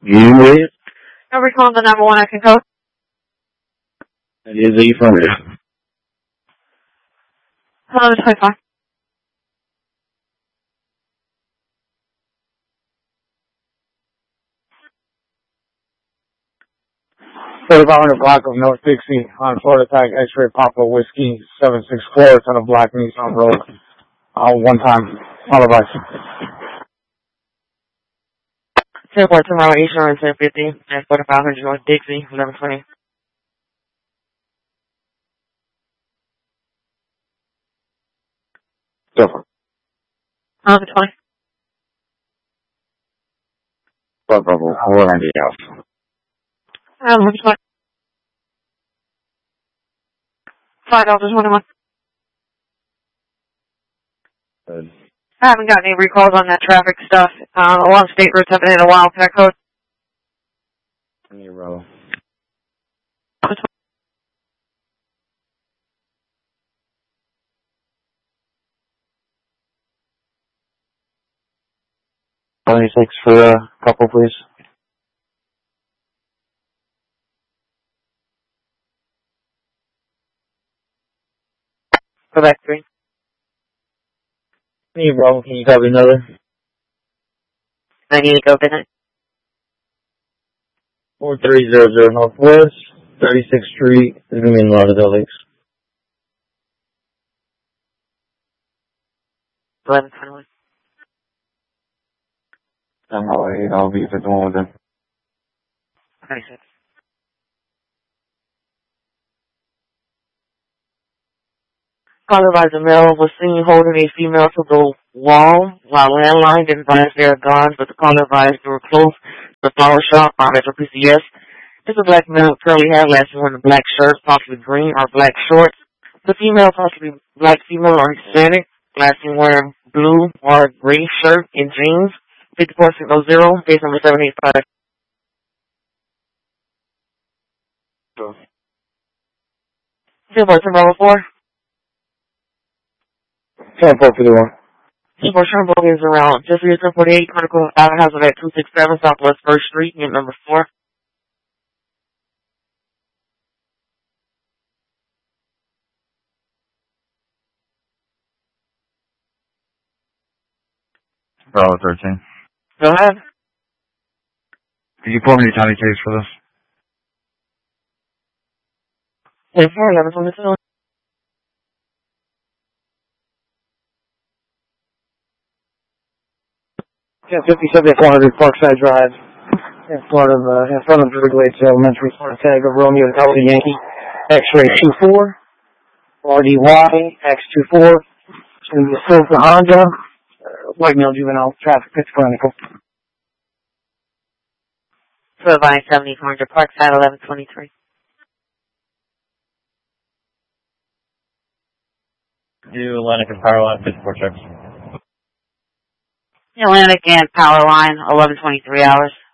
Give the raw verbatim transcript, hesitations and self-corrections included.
You read? Number calling the number one I can code. That is the affirmative. Hello, the twenty-five. forty-five hundred block of North Dixie on Florida Tag X-Ray Papa Whiskey seven six four. It's on a black Nissan Road. Uh, one time. All of us. ten four tomorrow, Eastern, ten fifty, and forty-five hundred North Dixie, eleven twenty. Different. eleven twenty. But, but, but, hold on to the house. eleven twenty. five dollars twenty-one. Good. I haven't gotten any recalls on that traffic stuff. Uh, along state routes haven't in a while. Can I code? Zero. Twenty-six for a couple, please. Go back three. Hey, bro. Can you copy another? I need to go visit. four three zero zero Northwest, thirty-sixth Street, Newman, Lauderdale Lakes. eleven twenty-one. I'm not worried. I'll be for the one with them. twenty-six. Caller by the male was seen holding a female to the wall while landline didn't advise they are gone, but the caller advised they were close to the flower shop on Metro P C S. It's a black male with curly hair, last wearing a black shirt, possibly green or black shorts. The female, possibly black female or Hispanic, last wearing blue or gray shirt and jeans. fifty-four six oh zero, base number seven eight five. Silver, Timber four. ten four fifty-one. Silver, Turnbull is around just year ten forty-eight, Chronicle Island House at two sixty-seven Southwest first Street, unit number four. Bravo thirteen. Go ahead. Could you pull me the tally case for this? ten four eleven twenty-two. ten fifty-seven four hundred Parkside Drive. In front of, uh, in front of Druid Glades Elementary. Florida Tag of Romeo Delta Yankee. X-ray two four. R D Y X two four. It's going to be a Silver Honda. Uh, white male juvenile traffic pitch chronicle. Provide seventy four hundred Parkside eleven twenty-three. Do Atlantic and Powerline fifty-four checks. Atlantic and Powerline eleven twenty-three hours.